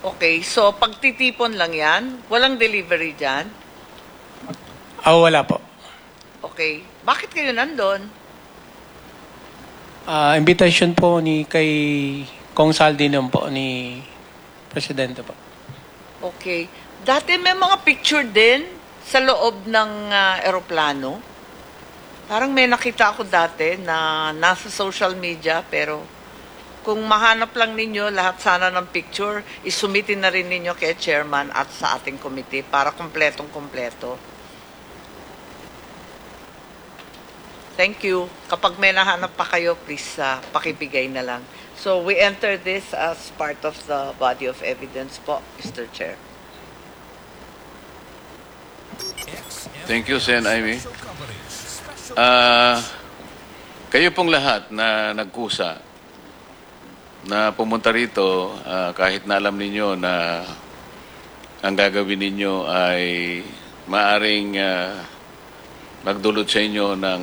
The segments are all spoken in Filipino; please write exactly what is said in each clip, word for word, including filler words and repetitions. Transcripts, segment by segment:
Okay, so pagtitipon lang yan? Walang delivery dyan? Ah, wala po. Okay. Bakit kayo nandun? Ah, invitation po ni kay Kong Saldi naman po ni Presidente po. Okay. Dati may mga picture din sa loob ng uh, eroplano. Parang may nakita ako dati na nasa social media, pero kung mahanap lang ninyo lahat sana ng picture, isumitin na rin ninyo kay chairman at sa ating committee para kumpletong-kumpleto. Thank you. Kapag may nahanap pa kayo, please uh, pakibigay na lang. So we enter this as part of the body of evidence po, Mister Chair. Thank you, Sen Amy. Uh, kayo pong lahat na nagkusa na pumunta rito, uh, kahit na alam ninyo na ang gagawin ninyo ay maaring uh, magdulot sa inyo ng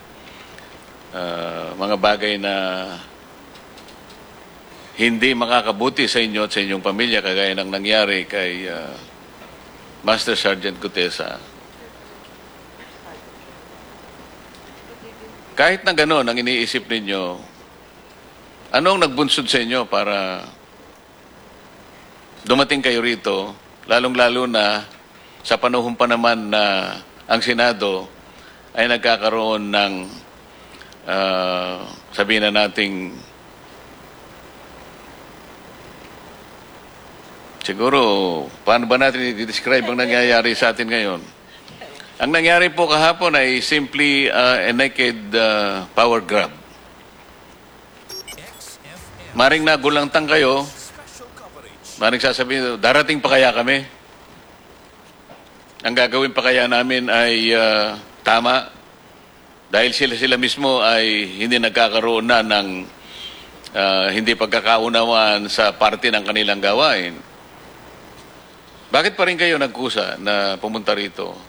uh, mga bagay na hindi makakabuti sa inyo at sa inyong pamilya, kagaya ng nangyari kay uh, Master Sergeant Gutesa. Kahit na gano'n ang iniisip ninyo, anong nagbunsod sa inyo para dumating kayo rito, lalong-lalo na sa panahon pa naman na ang Senado ay nagkakaroon ng uh, sabihin na nating siguro, paano ba natin i-describe ang nangyayari sa atin ngayon? Ang nangyari po kahapon ay simply uh, a naked uh, power grab. Maring nagulangtang kayo, maring sasabihin, darating pa kaya kami? Ang gagawin pa kaya namin ay uh, tama? Dahil sila-sila mismo ay hindi nagkakaroon na ng uh, hindi pagkakaunawaan sa parte ng kanilang gawain. Bakit pa rin kayo nagkusa na pumunta rito?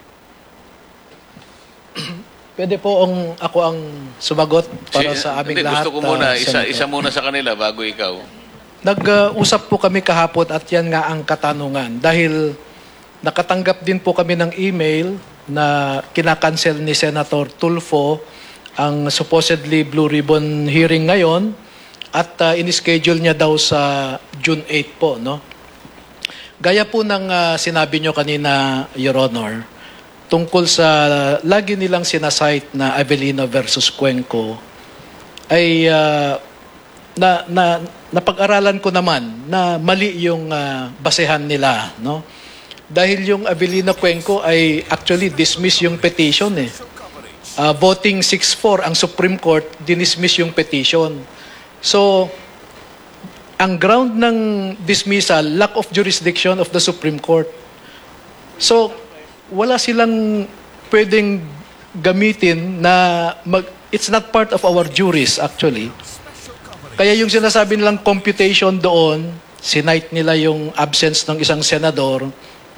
Pwede po ang, ako ang sumagot para Si- sa aming hindi, lahat. Gusto ko muna, uh, isa, Senator. isa muna sa kanila bago ikaw. Nag-usap po kami kahapon at yan nga ang katanungan. Dahil nakatanggap din po kami ng email na kinakancel ni Senator Tulfo ang supposedly Blue Ribbon hearing ngayon at uh, in-schedule niya daw sa June eighth po. No? Gaya po ng uh, sinabi nyo kanina, Your Honor, tungkol sa lagi nilang sinasite na Avellino versus Cuenco, ay uh, na, na, napag-aralan ko naman na mali yung uh, basehan nila. No? Dahil yung Avellino Cuenco ay actually dismiss yung petition. Eh. Uh, voting six four, ang Supreme Court, dinismiss yung petition. So, ang ground ng dismissal, lack of jurisdiction of the Supreme Court. So, wala silang pwedeng gamitin na mag, it's not part of our juris actually. Kaya yung sinasabi nilang computation doon, sinight nila yung absence ng isang senador.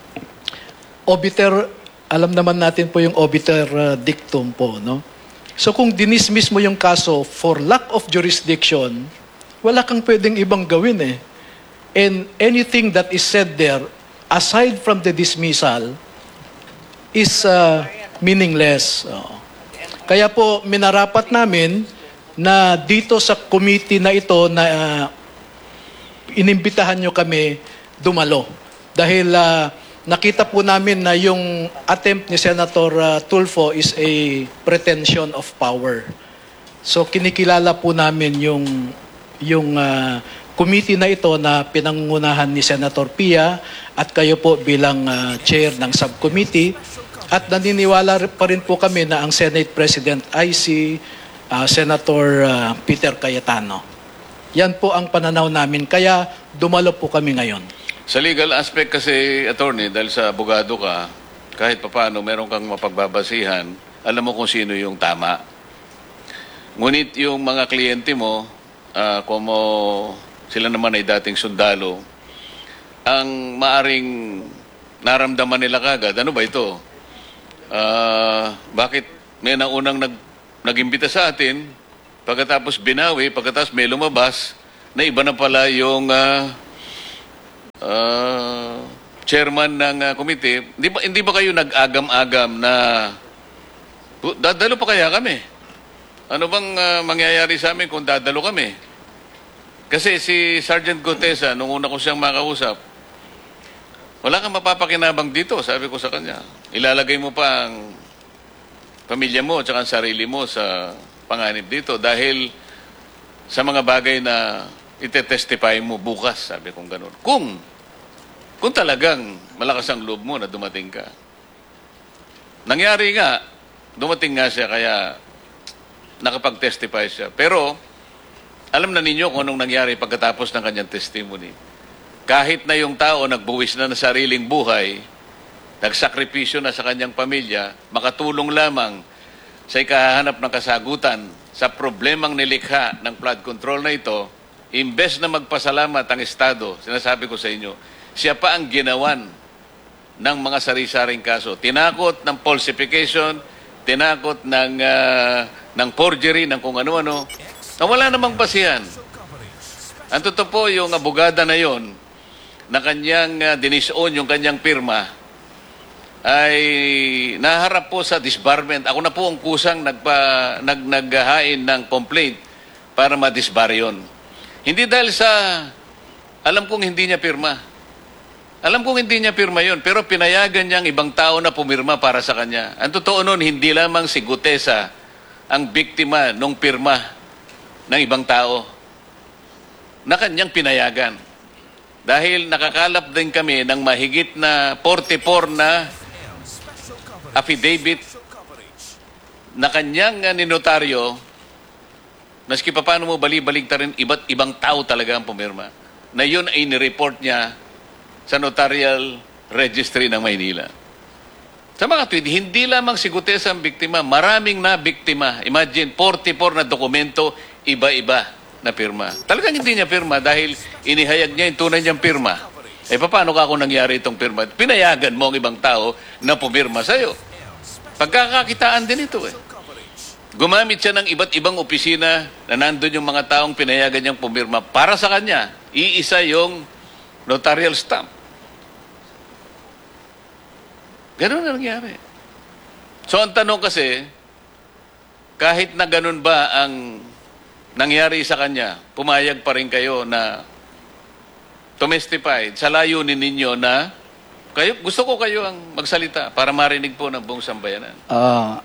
Obiter, alam naman natin po yung obiter uh, dictum po, no? So kung dinismiss mo yung kaso for lack of jurisdiction, wala kang pwedeng ibang gawin eh. And anything that is said there, aside from the dismissal, is uh, meaningless. Oo. Kaya po, minarapat namin na dito sa committee na ito na uh, inimbitahan nyo kami dumalo. Dahil uh, nakita po namin na yung attempt ni Senator uh, Tulfo is a pretension of power. So kinikilala po namin yung, yung uh, committee na ito na pinangunahan ni Senator Pia at kayo po bilang uh, chair ng subcommittee. At naniniwala pa rin po kami na ang Senate President ay si uh, Senator uh, Peter Cayetano. Yan po ang pananaw namin. Kaya dumalo po kami ngayon. Sa legal aspect kasi, attorney, dahil sa abogado ka, kahit papaano meron kang mapagbabasihan, alam mo kung sino yung tama. Ngunit yung mga kliyente mo, uh, kung mo, sila naman ay dating sundalo, ang maaring naramdaman nila kagad, ano ba ito? Uh, bakit may naunang nag, nag-imbita sa atin, pagkatapos binawi, pagkatapos may lumabas, na iba na pala yung uh, uh, chairman ng uh, committee, hindi ba, hindi ba kayo nag-agam-agam na "Bu- dadalo pa kaya kami? Ano bang uh, mangyayari sa amin kung dadalo kami? Kasi si Sergeant Gutesa, nung una ko siyang makausap, wala kang mapapakinabang dito, sabi ko sa kanya. Ilalagay mo pa ang pamilya mo at ang sarili mo sa panganib dito dahil sa mga bagay na itetestify mo bukas, sabi kong ganun. Kung, kung talagang malakas ang loob mo na dumating ka. Nangyari nga, dumating nga siya kaya nakapag-testify siya. Pero, alam na ninyo kung anong nangyari pagkatapos ng kanyang testimony. Kahit na yung tao nagbuwis na ng sariling buhay, nagsakripisyo na sa kanyang pamilya, makatulong lamang sa ikahanap ng kasagutan sa problemang nilikha ng flood control na ito, imbes na magpasalamat ang Estado, sinasabi ko sa inyo, siya pa ang ginawan ng mga sari-saring kaso. Tinakot ng falsification, tinakot ng, uh, ng forgery, ng kung ano-ano, na wala namang basihan. Ang totoo po, yung abogada na yon, na kanyang uh, dinisown yung kanyang pirma, ay naharap po sa disbarment. Ako na po ang kusang nagpa, nag, naghahain ng complaint para ma-disbar yun. Hindi dahil sa, alam kong hindi niya pirma. Alam kong hindi niya pirma yun, pero pinayagan niyang ibang tao na pumirma para sa kanya. Ang totoo nun, hindi lamang si Gutesa ang biktima nung pirma ng ibang tao na kanyang pinayagan. Dahil nakakalap din kami ng mahigit na forty-four na affidavit na kanyang uh, ninotaryo, maski pa paano mo bali-balig ta rin, iba't ibang tao talaga ang pumirma, na yun ay nireport niya sa notarial registry ng Maynila. Sa mga tweet, hindi lamang si Gutesa ang biktima, maraming na biktima. Imagine, forty-four na dokumento, iba-iba na pirma. Talagang hindi niya pirma dahil inihayag niya yung tunay niyang pirma. Eh, paano ka kung nangyari itong pirma? Pinayagan mo ang ibang tao na pumirma sa'yo. Pagkakakitaan din ito eh. Gumamit siya ng iba't ibang opisina na nandun yung mga taong pinayagan niyang pumirma para sa kanya. Iisa yung notarial stamp. Ganun na nangyari. So, ang tanong kasi, kahit na ganun ba ang nangyari sa kanya, pumayag pa rin kayo na tumestify sa layunin ninyo na kayo, gusto ko kayo ang magsalita para marinig po ng buong sambayanan. Ah,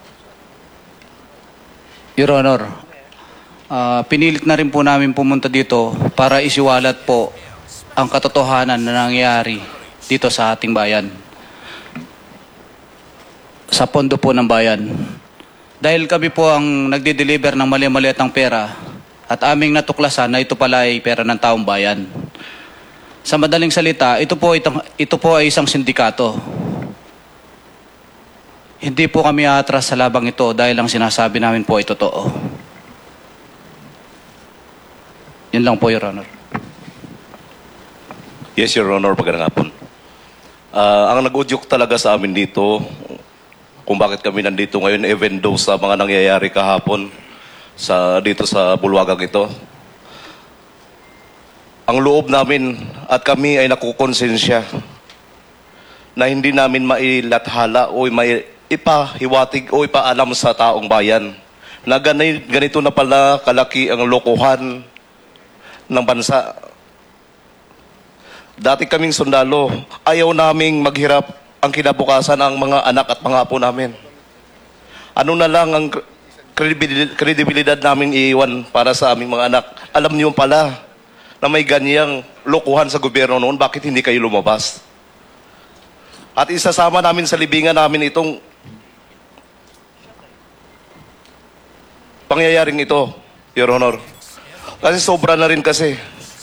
Your Honor, ah, pinilit na rin po namin pumunta dito para isiwalat po ang katotohanan na nangyari dito sa ating bayan. Sa pondo po ng bayan. Dahil kami po ang nagde-deliver ng mali-maliatang pera at aming natuklasan na ito pala ay pera ng taong bayan. Sa madaling salita, ito po, ito, ito po ay isang sindikato. Hindi po kami atras sa labang ito dahil ang sinasabi namin po ay totoo. Yan lang po, Your Honor. Yes, Your Honor, magandang hapon. Uh, ang nag-udyok talaga sa amin dito, kung bakit kami nandito ngayon, even though sa mga nangyayari kahapon sa, dito sa bulwagang ito, ang loob namin at kami ay nakukonsensya na hindi namin mailathala o mai ipahiwatig o ipaalam sa taong bayan na ganito na pala kalaki ang lokohan ng bansa. Dati kaming sundalo, ayaw naming maghirap ang kinabukasan ng mga anak at mga apo namin. Ano na lang ang kredibilidad namin iiwan para sa aming mga anak. Alam niyo pala na may ganyang lokohan sa gobyerno noon, bakit hindi kayo lumabas? At isasama namin sa libingan namin itong pangyayaring ito, Your Honor. Kasi sobra na rin kasi.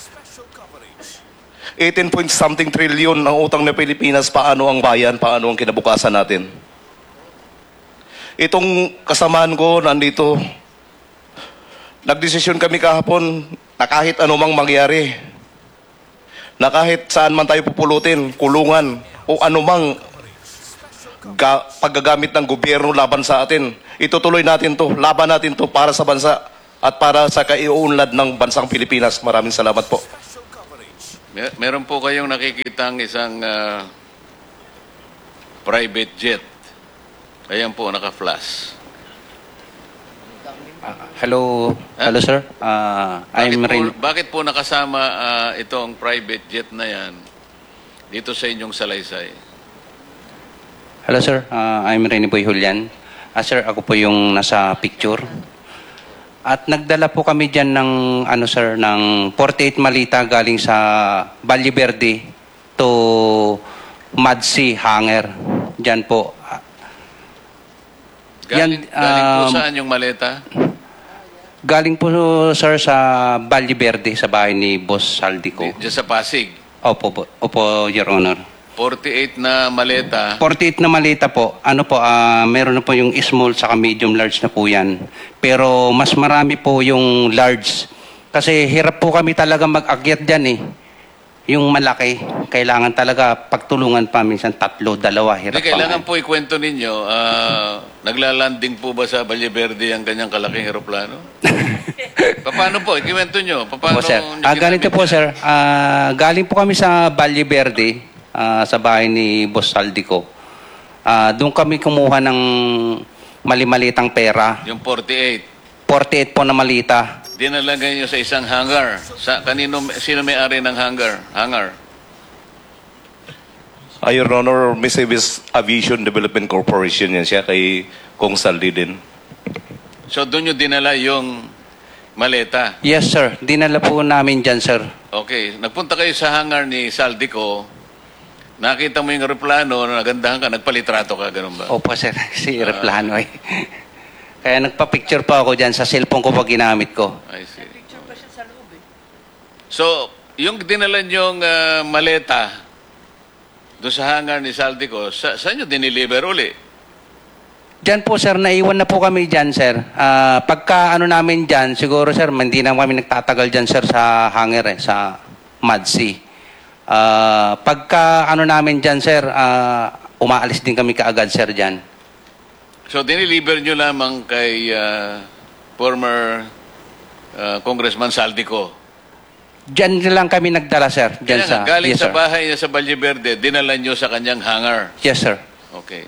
eighteen point something trillion ang utang ng Pilipinas, paano ang bayan, paano ang kinabukasan natin. Itong kasamaan ko nandito, nagdesisyon kami kahapon na kahit anumang mangyari, na kahit saan man tayo pupulutin, kulungan, o anumang ga- paggagamit ng gobyerno laban sa atin, itutuloy natin to, laban natin to para sa bansa at para sa kaiuunlad ng bansang Pilipinas. Maraming salamat po. Mer- meron po kayong nakikitang isang ah, private jet. Ayan po, naka-flash. Hello, hello sir. Uh, Bakit I'm po, Rin. bakit po nakasama ah, itong private jet na yan dito sa inyong salaysay? Hello sir, uh, I'm Rene Boy Julian. Ah sir, ako po yung nasa picture. At nagdala po kami diyan ng ano sir, ng forty-eight malita galing sa Valle Verde to Madsi Hangar. Diyan po. Galing, Yan, galing po um, saan yung maleta? Galing po sir sa Valle Verde sa bahay ni Boss Saldico. Diyan sa Pasig. Opo, po, opo, Your Honor. forty-eight na maleta. forty-eight na malita po. Ano po, ah, meron na po yung small saka medium large na po yan. Pero mas marami po yung large. Kasi hirap po kami talaga mag-akyat dyan eh. Yung malaki, kailangan talaga pagtulungan pa minsan tatlo, dalawa, hirap Hindi, kailangan pa. po ikwento ninyo, ah, naglalanding po ba sa Valle Verde ang kanyang kalaking aeroplano? Paano po? Ikwento nyo. Paano Po, sir. nyo Ah, ganito ginamit po yan? sir, Ah, galing po kami sa Valle Verde, ah, sa bahay ni Boss Saldico. Ah, doon kami kumuha ng mali-malitang pera. Yung forty-eight. forty-eight po na malita. Dinalagay nyo sa isang hangar. Sa, kanino, sino may-ari ng hangar? Hangar. Uh, Your Honor, Mercedes Aviation Development Corporation yan siya kay Kong Saldi din. So doon nyo dinala yung maleta. Yes sir, dinala po namin dyan sir. Okay. Nagpunta kayo sa hangar ni Saldico. Nakita mo yung aeroplano, nagandahan ka, nagpalitrato ka, ganun ba? Opo sir, si aeroplano eh. Kaya nagpa-picture pa ako dyan sa cellphone ko pag ginamit ko. I see. So, yung dinala niyong ah, maleta doon sa hangar ni Saldico, sa, saan nyo diniliver uli? Dyan po sir, naiwan na po kami dyan sir. Ah, pagka ano namin dyan, siguro sir, hindi na kami nagtatagal dyan sir sa hangar eh, sa Madsi. Ah, pagka ano namin dyan sir, ah, umaalis din kami kaagad sir dyan. So, diniliver nyo lamang kay ah, former ah, Congressman Saldico. Dyan lang kami nagdala sir. Dyan Kaya sa, nga, galing yes, sa sir. bahay niya sa Valle Verde, dinala nyo sa kanyang hangar. Yes sir. Okay.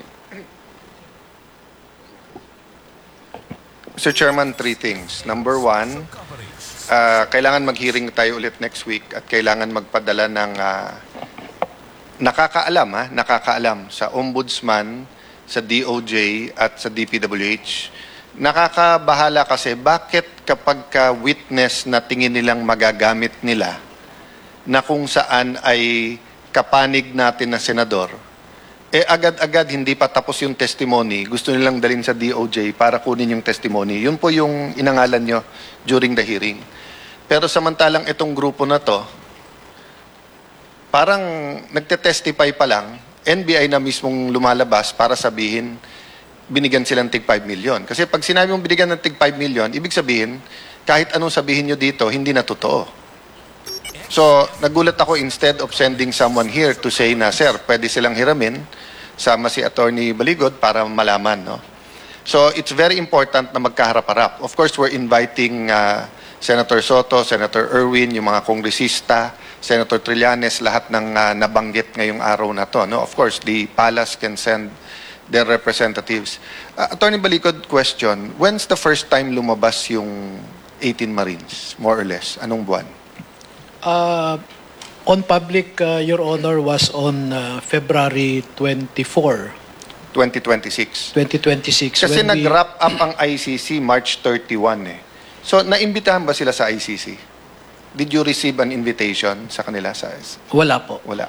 Mister Chairman, three things. Number one, uh, kailangan mag-hearing tayo ulit next week at kailangan magpadala ng uh, nakakaalam, ha? nakakaalam sa Ombudsman, sa D O J at sa D P W H. Nakakabahala kasi bakit kapag ka witness na tingin nilang magagamit nila na kung saan ay kapanig natin na senador, eh agad-agad hindi pa tapos yung testimony, gusto nilang dalhin sa D O J para kunin yung testimony. Yun po yung inangalan nyo during the hearing. Pero samantalang itong grupo na to, parang nagte-testify pa lang, N B I na mismong lumalabas para sabihin binigyan silang tig five million. Kasi pag sinabi mong binigyan ng tig five million, ibig sabihin, kahit anong sabihin nyo dito, hindi na totoo. So, nagulat ako instead of sending someone here to say na, sir, pwede silang hiramin, sama si Attorney Baligod para malaman, no? So, it's very important na magkaharap-harap. Of course, we're inviting uh, Senator Soto, Senator Erwin, yung mga kongresista, Senator Trillanes, lahat ng uh, nabanggit ngayong araw na to, no? Of course, the palace can send their representatives. Uh, Attorney Baligod, question, when's the first time lumabas yung eighteen Marines, more or less? Anong buwan? Uh, on public, uh, Your Honor, was on uh, February twenty-fourth, twenty twenty-six. twenty twenty-six. Kasi when we- nag-wrap up ang I C C March thirty-first eh. So, naimbitahan ba sila sa I C C? Did you receive an invitation sa kanila? Sa, Wala po. wala.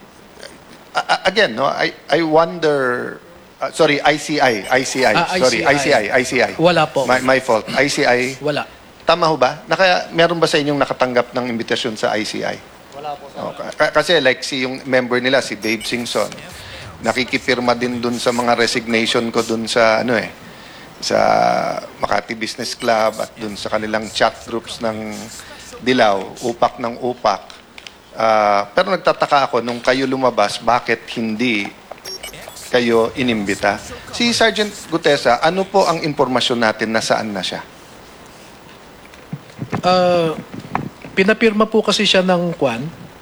A- a- again, no, I, I wonder... uh, sorry, I C I. I C I. Ah, sorry, I C I. I C I. Wala po. My, my fault. I C I. Wala. Tama ho ba? Naka, meron ba sa inyong nakatanggap ng imbitasyon sa I C I? Wala po. Okay. Kasi like si yung member nila, si Babe Singson, nakikipirma din dun sa mga resignation ko dun sa ano eh, sa Makati Business Club at dun sa kanilang chat groups ng Dilaw, upak ng upak. Ah, pero nagtataka ako nung kayo lumabas, bakit hindi kayo inimbita? Si Sergeant Gutesa, ano po ang impormasyon natin na saan na siya? Uh, pinapirma po kasi siya ng kwan,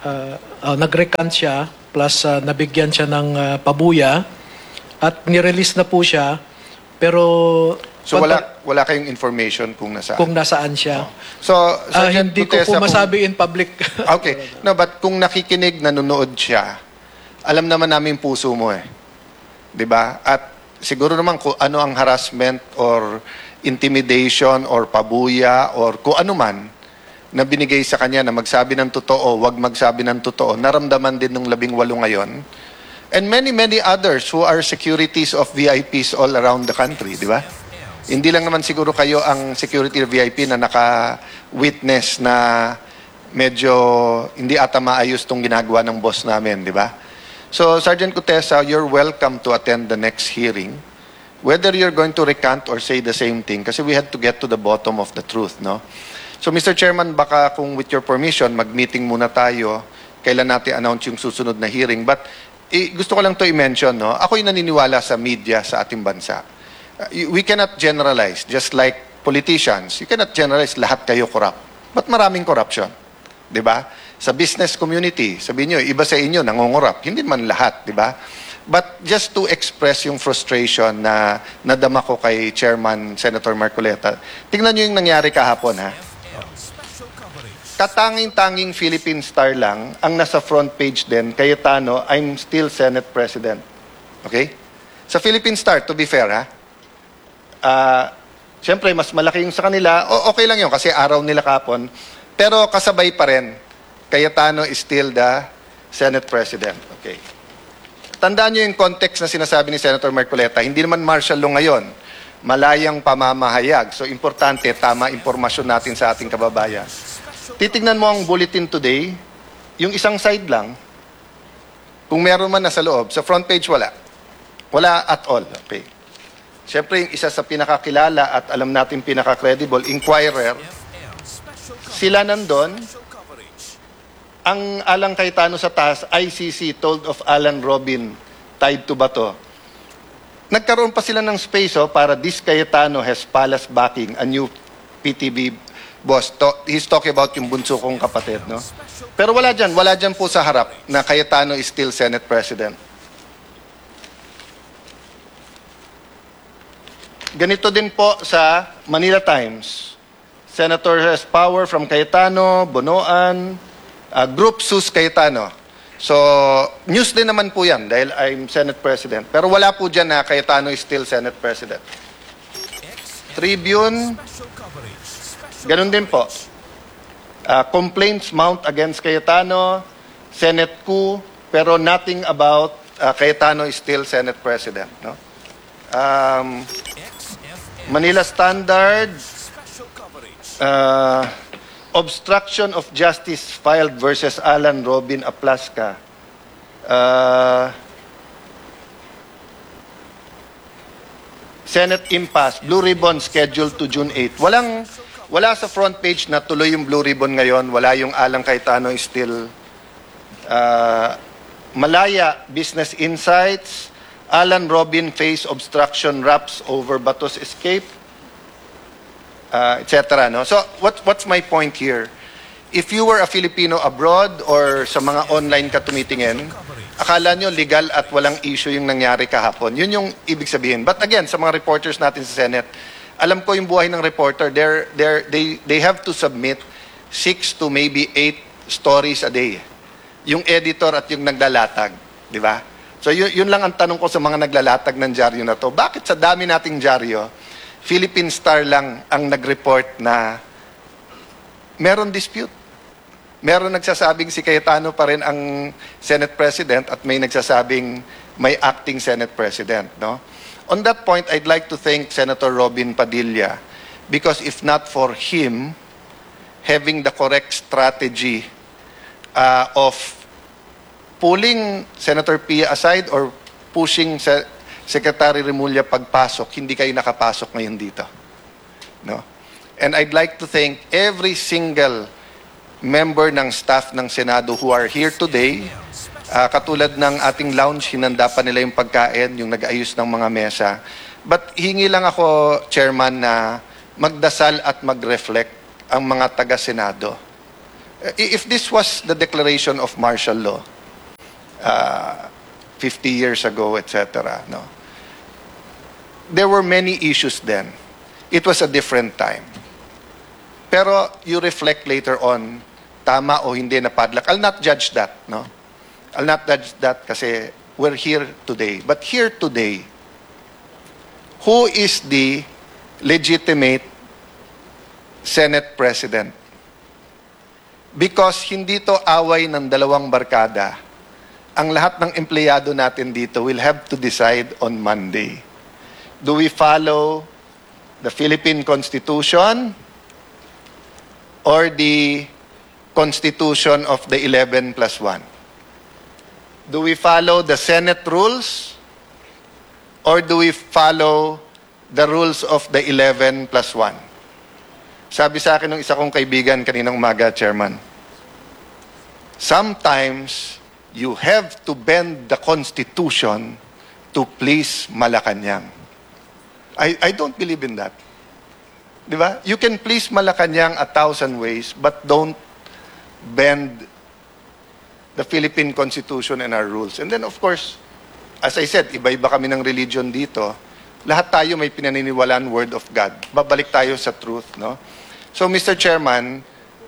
uh, uh, nag-recant siya plus uh, nabigyan siya ng uh, pabuya at nirelease na po siya pero So pag- wala wala kayong information kung nasaan? kung nasaan siya. So, Ah, Sergeant hindi ko Gutesa, po kung- masabi in public. Okay. No, but kung nakikinig, nanonood siya, alam naman namin puso mo eh. 'Di ba? At siguro naman kung ano ang harassment or intimidation or pabuya or kung ano man na binigay sa kanya na magsabi ng totoo, wag magsabi ng totoo, naramdaman din ng labing walo ngayon. And many, many others who are securities of V I Ps all around the country, di ba? Hindi lang naman siguro kayo ang security V I P na naka-witness na medyo hindi ata maayos tong ginagawa ng boss namin, di ba? So, Sergeant Gutesa, you're welcome to attend the next hearing. Whether you're going to recant or say the same thing, kasi we had to get to the bottom of the truth, no? So, Mister Chairman, baka kung with your permission, mag-meeting muna tayo, kailan natin announce yung susunod na hearing. But, eh, gusto ko lang to i-mention, no? Ako'y naniniwala sa media sa ating bansa. Uh, we cannot generalize, just like politicians. You cannot generalize lahat kayo corrupt. But maraming corruption. Di ba? Sa business community, sabihin nyo, iba sa inyo, nangungurap. Hindi man lahat, di ba? But just to express yung frustration na nadama ko kay Chairman Senator Marcoleta, tingnan nyo yung nangyari kahapon, ha? Katanging-tanging Philippine Star lang ang nasa front page din, Cayetano, I'm still Senate President. Okay? Sa Philippine Star, to be fair, ha? Uh, Siyempre, mas malaki yung sa kanila. O, okay lang yun kasi araw nila kahapon. Pero kasabay pa rin, Cayetano is still the Senate President. Okay. Tandaan nyo yung context na sinasabi ni Senator Marcoleta. Hindi naman martial law ngayon. Malayang pamamahayag. So, importante, tama impormasyon natin sa ating kababayan. Titignan mo ang bulletin today, yung isang side lang, kung meron man nasa loob, sa front page wala. Wala at all. Okay. Siyempre, yung isa sa pinakakilala at alam natin pinaka-credible, Inquirer, sila nandun, ang Alang Cayetano sa taas, I C C, told of Alan Robin, tied to Bato. Nagkaroon pa sila ng space oh, para this Cayetano has palace backing, a new P T V boss. To, he's talking about yung bunso kong kapatid. No? Pero wala dyan, wala dyan po sa harap na Cayetano is still Senate President. Ganito din po sa Manila Times. Senator has power from Cayetano, Bonoan, uh, Group Sus Cayetano. So, news din naman po yan dahil I'm Senate President. Pero wala po dyan na Cayetano is still Senate President. Tribune, ganun din po. Uh, complaints mount against Cayetano, Senate coup, pero nothing about uh, Cayetano is still Senate President. No? Um, Manila Standard, uh, obstruction of justice filed versus Alan Robin Aplasca. Uh, Senate impasse, Blue Ribbon scheduled to June eighth. Walang, wala sa front page na tuloy yung Blue Ribbon ngayon. Wala yung Alang Cayetano is still uh, Malaya Business Insights. Alan Robin face obstruction raps over Bato's escape, uh, et cetera. No? So, what, what's my point here? If you were a Filipino abroad or sa mga online ka tumitingin, akala nyo legal at walang issue yung nangyari kahapon. Yun yung ibig sabihin. But again, sa mga reporters natin sa Senate, alam ko yung buhay ng reporter, they're, they're, they, they have to submit six to maybe eight stories a day. Yung editor at yung naglalatag. Di ba? So yun, yun lang ang tanong ko sa mga naglalatag ng dyaryo na to. Bakit sa dami nating dyaryo, Philippine Star lang ang nag-report na meron dispute? Meron nagsasabing si Cayetano pa rin ang Senate President at may nagsasabing may acting Senate President. No? On that point, I'd like to thank Senator Robin Padilla because if not for him having the correct strategy uh, of pulling Senator Pia aside or pushing Se- Secretary Remulla pagpasok, hindi kayo nakapasok ngayon dito. No? And I'd like to thank every single member ng staff ng Senado who are here today. Uh, katulad ng ating lounge, hinanda pa nila yung pagkain, yung nag-ayos ng mga mesa. But hingi lang ako, Chairman, na magdasal at mag-reflect ang mga taga-Senado Uh, If this was the declaration of martial law, uh, fifty years ago, et cetera, no? There were many issues then. It was a different time. Pero you reflect later on, tama o hindi na padlock. I'll not judge that, no? I'll not judge that kasi we're here today. But here today, who is the legitimate Senate President? Because hindi to away ng dalawang barkada. Ang lahat ng empleyado natin dito will have to decide on Monday. Do we follow the Philippine Constitution or the Constitution of the eleven plus one? Do we follow the Senate rules or do we follow the rules of the eleven plus one? Sabi sa akin ng isa kong kaibigan kaninang umaga, Chairman, sometimes you have to bend the Constitution to please Malacanang. I, I don't believe in that. Di ba? You can please Malacanang a thousand ways, but don't bend the Philippine Constitution and our rules. And then, of course, as I said, iba-iba kami ng religion dito. Lahat tayo may pinaniniwalaan word of God. Babalik tayo sa truth, no? So, Mister Chairman,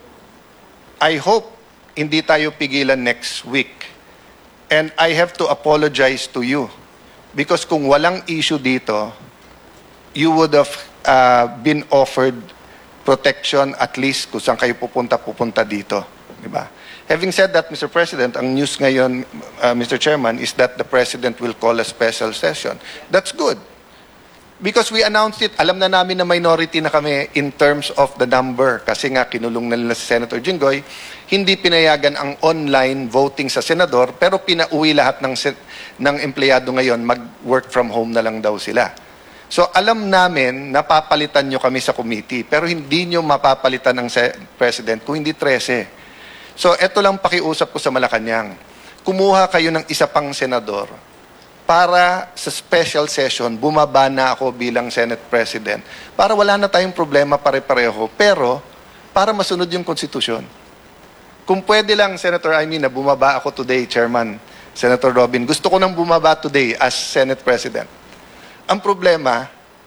I hope hindi tayo pigilan next week. And I have to apologize to you. Because kung walang issue dito, you would have uh, been offered protection at least kung saan kayo pupunta, pupunta dito. Diba? Having said that, Mister President, ang news ngayon, uh, Mister Chairman, is that the President will call a special session. That's good. Because we announced it, alam na namin na minority na kami in terms of the number. Kasi nga, kinulong na nila si Senator Jinggoy, hindi pinayagan ang online voting sa senador, pero pinauwi lahat ng, ng empleyado ngayon, mag-work from home na lang daw sila. So, alam namin, napapalitan nyo kami sa committee, pero hindi nyo mapapalitan ng President kung hindi trese. So, eto lang pakiusap ko sa Malacanang. Kumuha kayo ng isa pang senador para sa special session, bumaba na ako bilang Senate President para wala na tayong problema pare-pareho, pero para masunod yung konstitusyon. Kung pwede lang, Senator Amy, na bumaba ako today, Chairman, Senator Robin, gusto ko nang bumaba today as Senate President. Ang problema,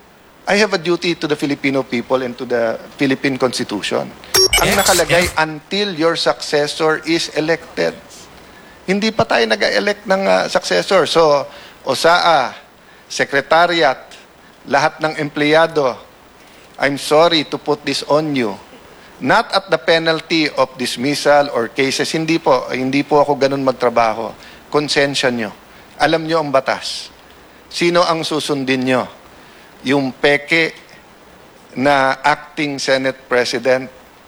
I have a duty to the Filipino people and to the Philippine Constitution. Ang nakalagay, until your successor is elected. Hindi pa tayo nag-elect ng uh, successor. So, O S A A, Secretariat, lahat ng empleyado, I'm sorry to put this on you. Not at the penalty of dismissal or cases. Hindi po, hindi po ako ganun magtrabaho. Konsensya nyo. Alam nyo ang batas. Sino ang susundin nyo? Yung peke na acting Senate President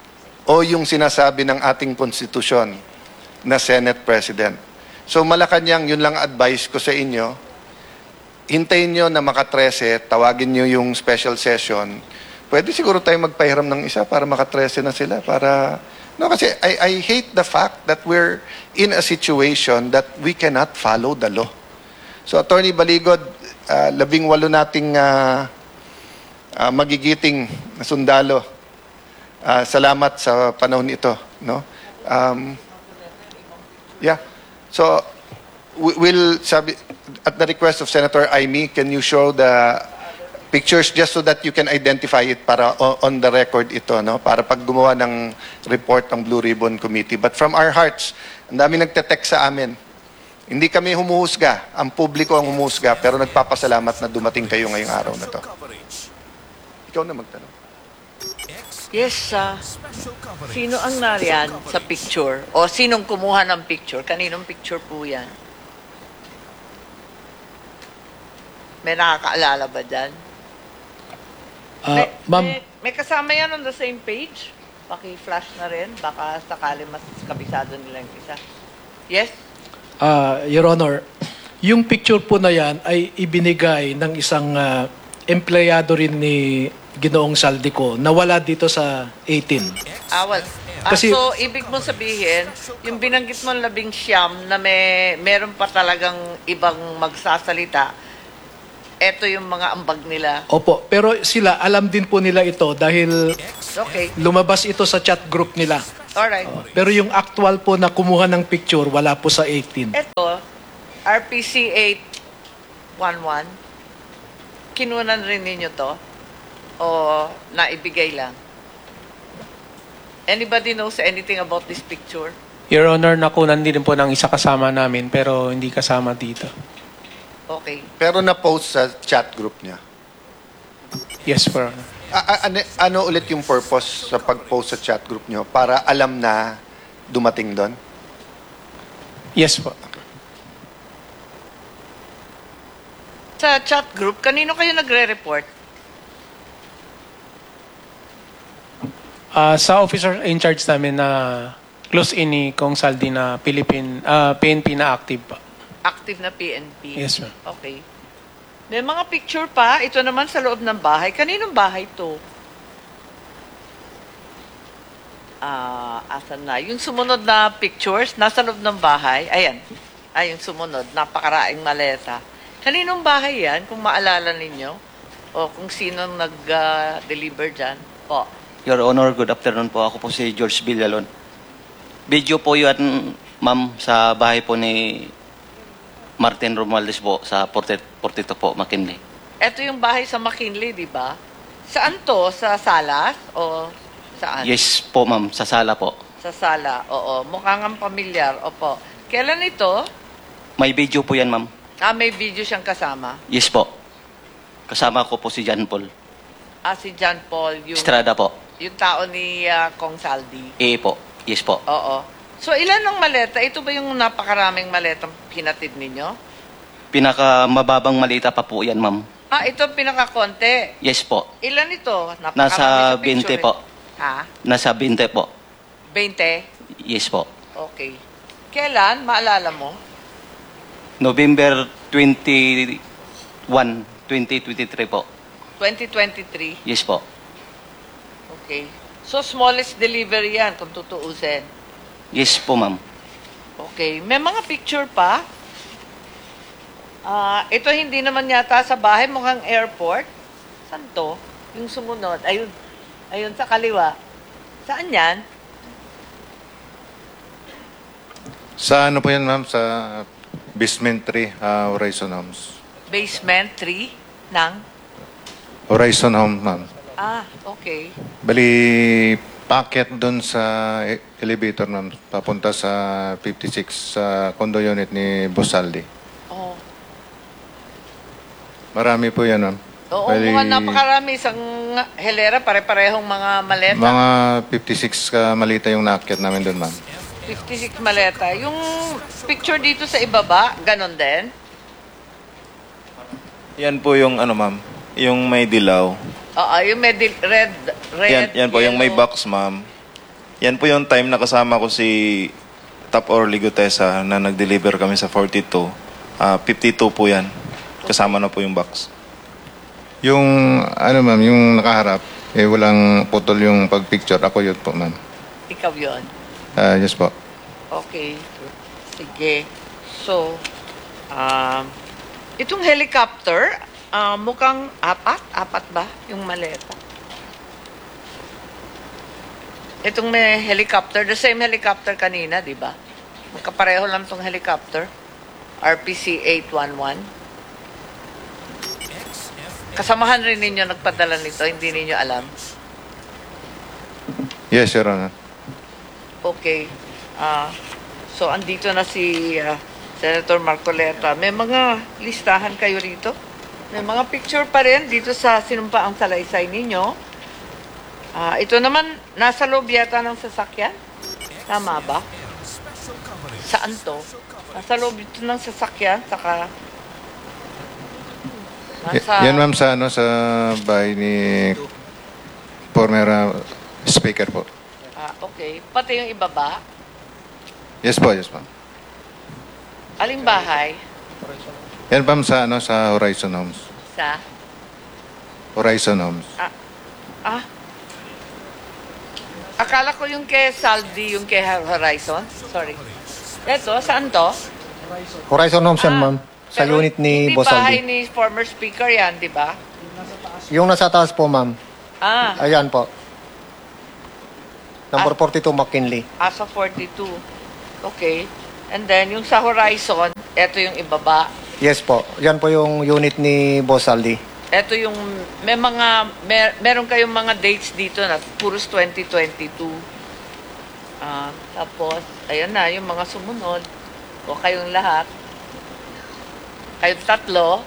o yung sinasabi ng ating konstitusyon na Senate President? So, Malacanang, yun lang advice ko sa inyo. Hintayin nyo na makatrese, tawagin nyo yung special session. Pwede siguro tayo magpahiram ng isa para makatrese na sila. Para, no, kasi I, I hate the fact that we're in a situation that we cannot follow the law. So, Attorney Baligod, uh, labing walo nating uh, uh, magigiting na sundalo. Uh, salamat sa panahon ito. No? Um, yeah. So, we will, sabi, at the request of Senator Amy, can you show the pictures just so that you can identify it para on the record ito, no? Para pag gumawa ng report ng Blue Ribbon Committee. But from our hearts, ang dami nagte-text sa amin. Hindi kami humuhusga, ang publiko ang humuhusga, pero nagpapasalamat na dumating kayo ngayong araw na to. Ikaw na magtanong. Yes, uh, sino ang nariyan sa picture? O sinong kumuha ng picture? Kaninong picture po yan? May nakakaalala ba dyan? Ah, may, ma'am, may, may kasama yan on the same page? Paki-flash na rin. Baka sakali mas kabisado nila yung isa. Yes? ah, Your Honor, yung picture po na yan ay ibinigay ng isang ah, empleyado rin ni Ginoong Saldico na wala dito sa eighteen. Ah, well, ah, Kasi- so, ibig mo sabihin, yung binanggit mo labing siyam na may, meron pa talagang ibang magsasalita, eto yung mga ambag nila. Opo, pero sila, alam din po nila ito dahil Okay. lumabas ito sa chat group nila. Alright. Pero yung actual po na kumuha ng picture, wala po sa eighteen. Ito, R P C eight one one, kinunan rin ninyo to? O naibigay lang? Anybody knows anything about this picture? Your Honor, nakunan din po ng isa kasama namin pero hindi kasama dito. Okay. Pero na-post sa chat group niya. Yes, Your Honor. A- a- ano, ano ulit yung purpose sa pag-post sa chat group niyo? Para alam na dumating doon? Yes po. Sa chat group, kanino kayo nagre-report? Ah, sa officer in charge namin na close in ni Kong Saldi na Philippine, ah, P N P na active pa. Active na P N P? Yes, ma'am. Okay. May mga picture pa. Ito naman sa loob ng bahay. Kaninong bahay to? Ah, asan na? Yung sumunod na pictures, nasa loob ng bahay. Ayan. Ay, yung sumunod. Napakaraing maleta. Kaninong bahay yan, kung maalala ninyo? O kung sinong nag-deliver dyan? Po. Your Honor, good afternoon po. Ako po si George Villalon. Video po yun, ma'am, sa bahay po ni Martin Romualdez po sa forty-two po, McKinley. Ito yung bahay sa McKinley, di ba? Saan to? Sa Salas? O saan? Yes po, ma'am, sa sala po. Sa sala, oo. Mukhang ang pamilyar, opo. Kailan ito? May video po yan, ma'am. Ah, may video siyang kasama. Yes po. Kasama ko po si John Paul. Ah, si John Paul, yung, Estrada po. yung tao ni ah, Kong Saldi. E po. Yes po. Oo. So, ilan ang maleta? Ito ba yung napakaraming maletang pinatid ninyo? Pinakamababang malita pa po yan, ma'am. Ah, ito pinakakonte. Yes po. Ilan ito? Napakarami Nasa sa picture twenty eh. po. Ha? Nasa twenty po. twenty? Yes po. Okay. Kailan? Maalala mo? November twenty-one, twenty twenty-three po. twenty twenty-three? Yes po. Okay. So, smallest delivery yan, kung tutuusin. Yes po, ma'am. Okay. May mga picture pa. Ah, ito hindi naman yata sa bahay, mukhang airport. Saan to? Yung sumunod. Ayun. Ayun sa kaliwa. Saan yan? Sa ano po yan, ma'am? Sa basement three, uh, Horizon Homes. Basement three ng? Horizon Homes, ma'am. Ah, okay. Bali, packet doon sa e- elevator, ma'am. Papunta sa fifty-six sa condo unit ni Bosaldi. Oh. Marami po yan, ma'am. Oo, Bali, mukhang napakarami. Isang helera, pare-parehong mga maleta. Mga fifty-six ka malita yung naakyat namin doon, ma'am. fifty-six maleta. Yung picture dito sa ibaba, ganon din? Yan po yung ano, ma'am. Yung may dilaw. Oo, yung may di- red, red, Yan, yan po yung may yellow. box, ma'am. Yan po yung time na kasama ko si Top Orly Gutesa na nag-deliver kami sa forty-two. Ah, fifty-two po yan. Kasama na po yung box. Yung, ano, ma'am, yung nakaharap, eh, walang putol yung pag-picture. Ako yun po, ma'am. Ikaw yon. Ah, yes po. Okay. Sige. So, um, itong helicopter, ah, mukhang apat? Apat ba yung maleta? Itong may helicopter, the same helicopter kanina, di ba? Magkapareho lang itong helicopter. R P C eight one one. Kasamahan rin ninyo nagpadala nito, hindi ninyo alam. Yes, Your Honor. Okay. Ah, so, andito na si ah, Senator Marcoleta. May mga listahan kayo rito? May mga picture pa rin dito sa sinumpaang salaysay ninyo. Ah, ito naman, nasa loob yata ng sasakyan? Tama ba? Saan to? Nasa loob ito ng sasakyan, saka... Nasa... Yan, ma'am, sa, ano, sa bahay ni former uh, speaker po. Ah, okay. Pati yung ibaba. Yes po, yes, ma'am. Aling bahay? Yan, ma'am, sa, ano, sa Horizon Homes. Sa? Horizon Homes. Ah. Ah. Akala ko yung kay Saldi, yung kay Horizon. Sorry. Ito, saan to? Horizon Homes yan, Ah, ma'am. Sa pero unit ni hindi Boss bahay Aldi. ni former speaker yan, di ba? Yung nasa taas po, ma'am. Ah, Ayan po. Number forty-two, McKinley. Asa forty-two. Okay. And then, yung sa Horizon, eto yung ibaba. Yes po. Yan po yung unit ni Boss Saldi. Eto yung, may mga, mer, meron kayong mga dates dito na puros twenty twenty-two. Ah, tapos, ayan na, yung mga sumunod. O kayong lahat. Kayong tatlo.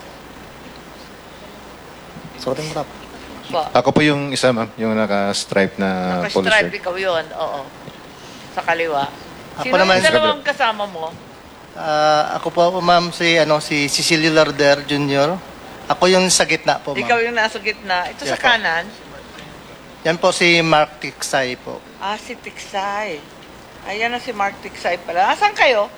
Suotin mo tap. Po. Ako po yung isa, ma'am, yung naka-stripe na polo Naka-stripe, shirt. ikaw yun. Oo. Sa kaliwa. Ako Sino naman, yung dalawang kasama mo? Ah, ako po, ma'am, si, ano, si Cecilio Larder Junior Ako yung sa gitna po, ma'am. Ikaw yung nasa gitna. Ito sa Yeah, po. kanan. Yan po si Mark Tiksay po. Ah, si Tiksay. Ayan na si Mark Tiksay pala. Asan kayo?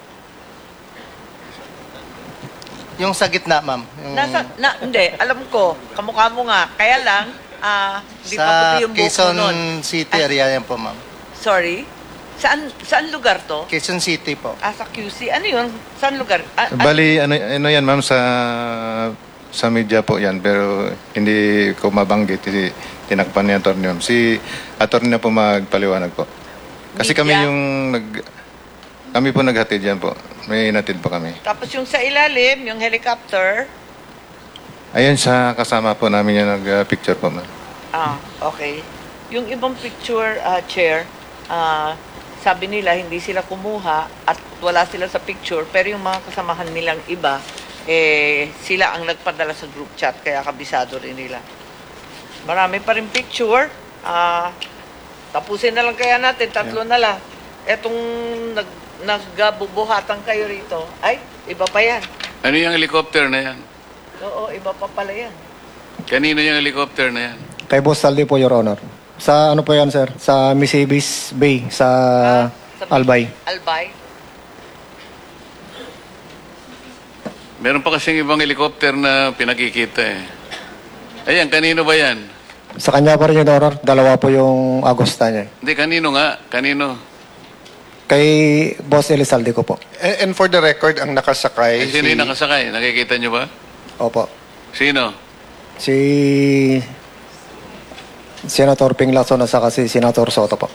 Yung sa gitna, ma'am. Yung Nasa, na, hindi, alam ko. Kamukha mo nga. Kaya lang, ah, di pa sa puti yung buhok mo Quezon nun. City Ay, area yan po, ma'am. sorry? Saan, saan lugar to? Quezon City po. Ah, sa Q C. Ano yun? Saan lugar? Ah, ah, Bali, ano, ano yan, ma'am, sa sa media po yan, pero hindi ko mabanggit. Si, tinakpan ni attorney, ma'am. Si attorney na po magpaliwanag po. Kasi kami Media? yung nag... Kami po naghatid yan po. May inatid po kami. tapos yung sa ilalim, yung helicopter. Ayun, sa kasama po namin yung nag-picture po, ma'am. Ah, okay. Yung ibang picture, ah, chair, ah, sabi nila hindi sila kumuha at wala sila sa picture, pero yung mga kasamahan nilang iba, eh, sila ang nagpadala sa group chat, kaya kabisado rin nila. Marami pa rin picture. Ah, tapusin na lang kaya natin, tatlo na lang. Etong nag, nagbubuhatan kayo rito, ay, iba pa yan. Ano yung helicopter na yan? Oo, iba pa pala yan. Kanino yung helicopter na yan? Kay Boss Saldi po, Your Honor. Sa ano po yan, sir? Sa Misibis Bay, sa Sa Albay. Albay. Meron pa kasing ibang helicopter na pinakikita eh. Ayan, kanino ba yan? Sa kanya pa rin, Your Honor. Dalawa po yung Agosta niya. Hindi, kanino nga? Kanino? Kay Boss Elizalde ko po. And, and for the record, ang nakasakay, Eh, sino yung nakasakay? Nakikita nyo ba? Opo. Sino? Si Senator Ping Lacson at saka si Senator Soto po.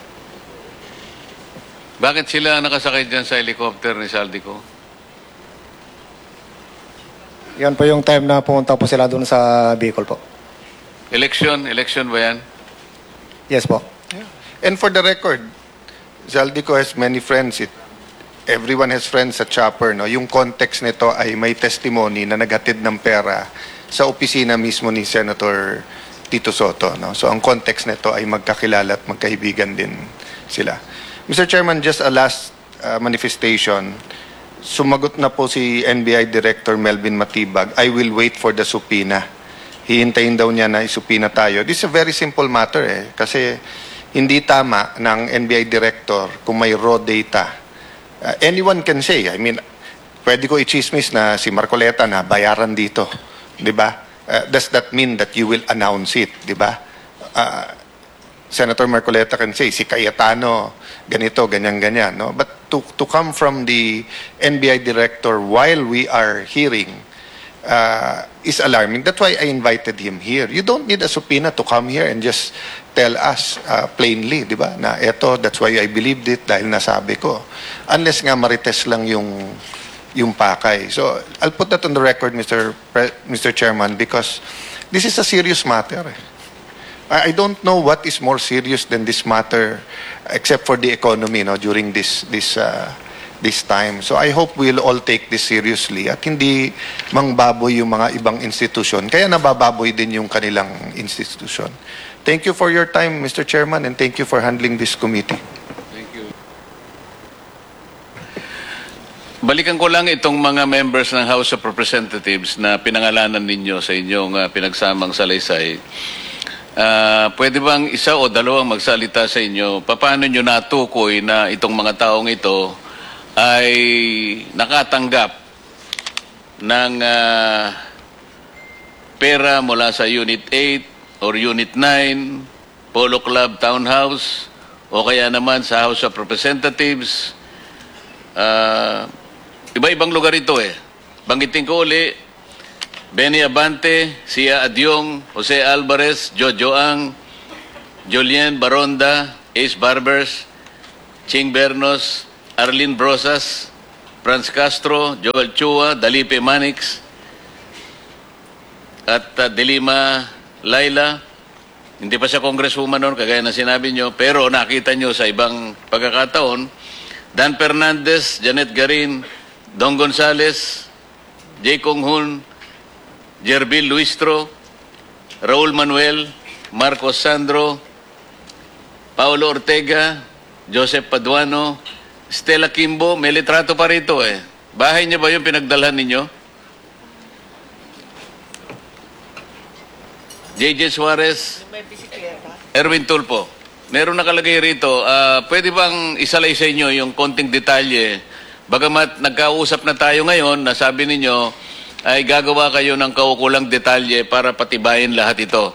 Bakit sila nakasakay dyan sa helicopter ni Saldico? Yan po yung time na pumunta po sila doon sa Bicol po. Election? Election ba yan? Yes po. and for the record, Zaldico has many friends. It, everyone has friends sa Chopper. No? Yung context nito ay may testimony na naghatid ng pera sa opisina mismo ni Senator Tito Soto. No? So ang context nito ay magkakilala at magkaibigan din sila. Mister Chairman, just a last uh, manifestation. Sumagot na po si N B I Director Melvin Matibag, I will wait for the subpoena. Hihintayin daw niya na isupina tayo. This is a very simple matter eh. Kasi hindi tama ng N B I Director kung may raw data. Uh, anyone can say, I mean, pwede ko i-chismis na si Marcoleta na bayaran dito. Di ba? Uh, does that mean that you will announce it? Di ba? Uh, Senator Marcoleta can say, si Cayetano, ganito, ganyan-ganyan. No? But to, to come from the N B I Director while we are hearing uh, is alarming. That's why I invited him here. You don't need a subpoena to come here and just tell us uh, plainly, di ba? Na eto, that's why I believed it dahil nasabi ko. Unless nga marites lang yung yung pakay. So, I'll put that on the record, Mister Pre- Mister Chairman, because this is a serious matter. I don't know what is more serious than this matter, except for the economy, no, during this this uh, this time. So I hope we'll all take this seriously at hindi mangbaboy yung mga ibang institusyon. Kaya nabababoy din yung kanilang institusyon. Thank you for your time, Mister Chairman, and thank you for handling this committee. Thank you. Balikan ko lang itong mga members ng House of Representatives na pinangalanan ninyo sa inyong uh, pinagsamang salaysay. Uh, pwede bang isa o dalawang magsalita sa inyo? Paano nyo natukoy na itong mga taong ito ay nakatanggap ng uh, pera mula sa Unit eight or Unit nine, Polo Club Townhouse, o kaya naman sa House of Representatives? Uh, iba-ibang lugar ito eh. Banggitin ko uli, Benny Abante, Sia Adyong, Jose Alvarez, Jojo Ang, Jolien Baronda, Ace Barbers, Ching Bernos, Arlene Brosas, Franz Castro, Joel Chua, Dalipe Manix, at uh, Delima Laila. Hindi pa siya congresswoman noon, kagaya na sinabi nyo, pero nakita nyo sa ibang pagkakataon, Dan Fernandez, Janet Garin, Don Gonzales, Jay Kong Hun, Jerbil Luistro, Raul Manuel, Marcos Sandro, Paulo Ortega, Joseph Paduano, Stella Kimbo. May litrato pa rito eh. Bahay niya ba yung pinagdalhan ninyo? J J Suarez, Erwin Tulpo. Meron nakalagay rito, uh, pwede bang isalay sa inyo yung konting detalye? Bagamat nagkausap na tayo ngayon, na sabi ninyo ay gagawa kayo ng kaukulang detalye para patibayin lahat ito.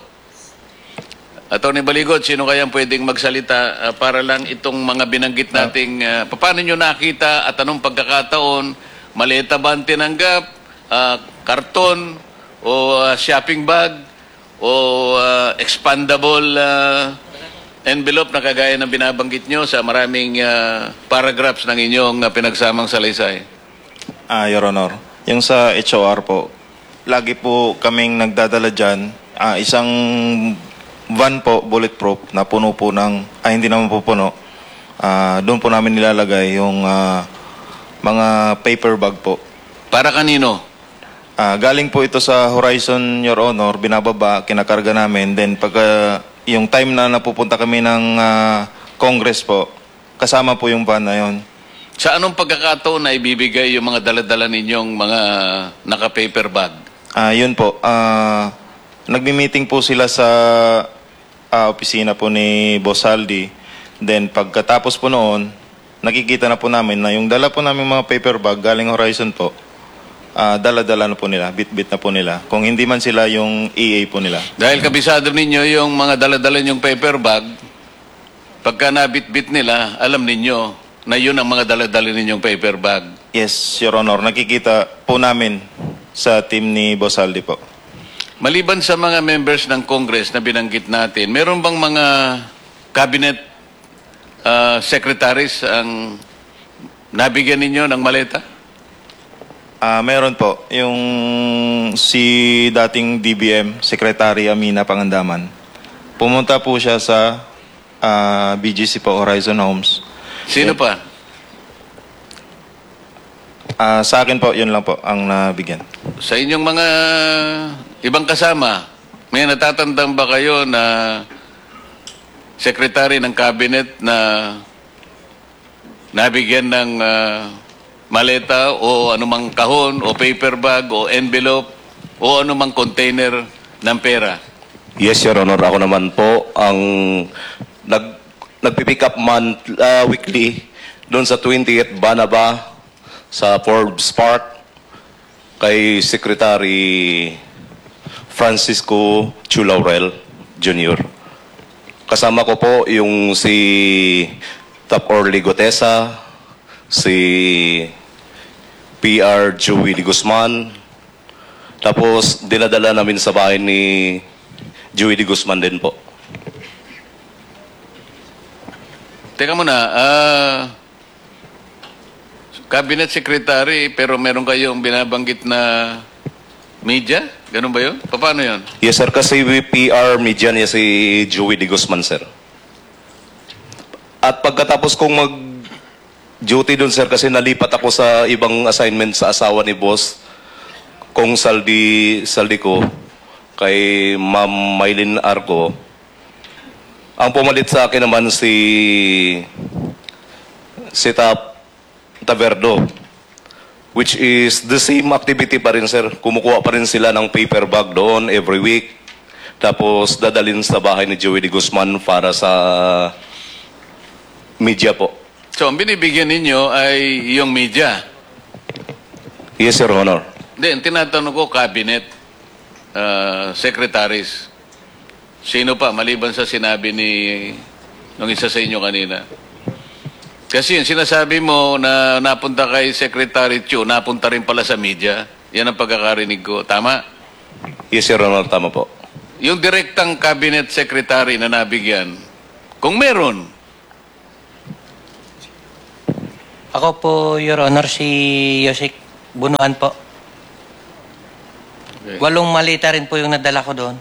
Atty. Baligot, sino kayang pwedeng magsalita uh, para lang itong mga binanggit nating, uh, paano nyo nakita at anong pagkakataon, maleta ba ang tinanggap, uh, karton, o uh, shopping bag, o uh, expandable uh, envelope na kagaya ng binabanggit nyo sa maraming uh, paragraphs ng inyong uh, pinagsamang salaysay? Ah, Your Honor, yung sa H O R po, lagi po kaming nagdadala dyan, ah, isang van po, bulletproof, na puno po ng, ay hindi naman po puno, ah, doon po namin nilalagay yung ah, mga paper bag po. Para kanino? Ah, galing po ito sa Horizon, Your Honor, binababa, kinakarga namin, then pagka yung time na napupunta kami ng ah, Congress po, kasama po yung van na yun. Sa anong pagkakataon na ibibigay yung mga daladala ninyong mga naka-paper bag? Ah, yun po. Ah, nagmi-meeting po sila sa ah, opisina po ni Boss Aldi. Then pagkatapos po noon, nakikita na po namin na yung dala po namin mga paper bag galing Horizon po, ah, dala-dala na po nila, bit-bit na po nila. Kung hindi man sila yung E A po nila. Dahil kabisado ninyo yung mga daladala ninyong paper bag, pagka nabit-bit nila, alam ninyo na yun ang mga dala-dala ninyong paper bag. Yes, Your Honor. Nakikita po namin sa team ni Boss Aldi po. Maliban sa mga members ng Congress na binanggit natin, meron bang mga cabinet uh, secretaries ang nabigyan ninyo ng maleta? Ah, meron po. Yung si dating D B M, Secretary Amina Pangandaman. Pumunta po siya sa ah, B G C po, Horizon Homes. Sino pa? Ah, sa akin po, yun lang po ang nabigyan. Sa inyong mga ibang kasama, may natatandang ba kayo na secretary ng cabinet na nabigyan ng uh, maleta o anumang kahon o paper bag o envelope o anumang container ng pera? Yes, Your Honor. Ako naman po ang nag nagpipick up month, uh, weekly doon sa twentieth Banaba sa Forbes Park kay Secretary Francisco Chulaurel Junior Kasama ko po yung si Top Orly Gotesa, si P R Joey de Guzman, tapos dinadala namin sa bahay ni Joey de Guzman din po. Teka muna, ah, cabinet secretary pero meron kayong binabanggit na media? Ganun ba yun? Paano yun? Yes, sir. Kasi P R media niya si Joey de Guzman, sir. At pagkatapos kong mag-duty doon, sir, kasi nalipat ako sa ibang assignment sa asawa ni boss, kung saldi, saldi ko, kay Ma'am Maylin Arco. Ang pumalit sa akin naman si si Tap Taverdo, which is the same activity pa rin, sir. Kumukuha pa rin sila ng paper bag doon every week. Tapos dadalhin sa bahay ni Joey de Guzman para sa media po. So, ang binibigyan ninyo ay yung media? Yes, Your Honor. Hindi, ang tinatanong ko, cabinet uh, secretaries. Sino pa, maliban sa sinabi ni nung isa sa inyo kanina? Kasi yung sinasabi mo na napunta kay Secretary Chu, napunta rin pala sa media. Yan ang pagkakarinig ko. Tama? Yes, Your Honor. Tama po. Yung direktang cabinet secretary na nabigyan, kung meron, Ako po, Your Honor, si Yosik Bunuan po. Okay. Walong malita rin po yung nadala ko doon.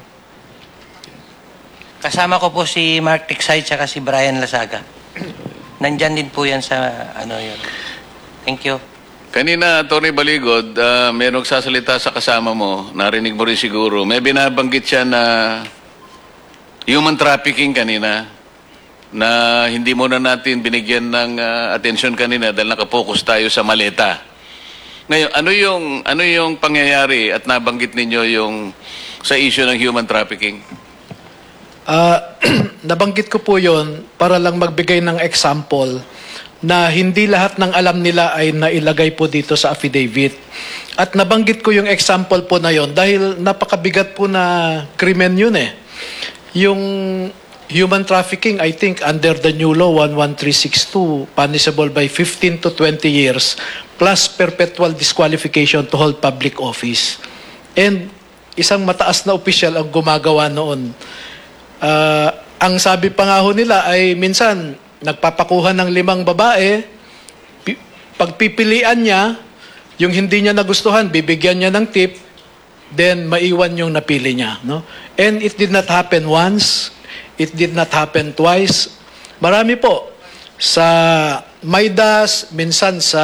Kasama ko po si Mark Tiksay at si Brian Lasaga. Nandyan din po yan sa ano yun. Thank you. Kanina, Atty. Baligod, uh, may nagsasalita sa kasama mo, narinig mo rin siguro, may binabanggit siya na human trafficking kanina, na hindi mo na natin binigyan ng uh, atensyon kanina dahil nakapokus tayo sa maleta. Ngayon, ano yung, ano yung pangyayari at nabanggit ninyo yung sa issue ng human trafficking? Ah, nabanggit ko po yon para lang magbigay ng example na hindi lahat ng alam nila ay nailagay po dito sa affidavit. At nabanggit ko yung example po na yon dahil napakabigat po na krimen yun eh. Yung human trafficking, I think under the new law one one three six two, punishable by fifteen to twenty years plus perpetual disqualification to hold public office. And isang mataas na opisyal ang gumagawa noon. Uh, ang sabi pa nga ho nila ay minsan nagpapakuha ng limang babae, pi- pagpipilian niya, yung hindi niya nagustuhan, bibigyan niya ng tip, then maiwan yung napili niya. No? And it did not happen once, it did not happen twice. Marami po. Sa Maidas, minsan sa